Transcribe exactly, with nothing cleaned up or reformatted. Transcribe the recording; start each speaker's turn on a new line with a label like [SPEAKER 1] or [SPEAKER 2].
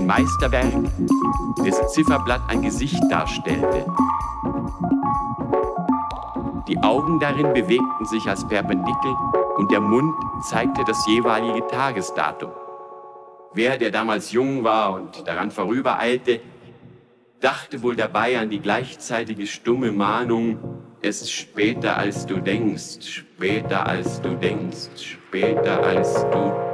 [SPEAKER 1] Meisterwerk, dessen Zifferblatt ein Gesicht darstellte. Die Augen darin bewegten sich als Perpendikel und der Mund zeigte das jeweilige Tagesdatum. Wer, der damals jung war und daran vorübereilte, dachte wohl dabei an die gleichzeitige stumme Mahnung: Es ist später als du denkst, später als du denkst, später als du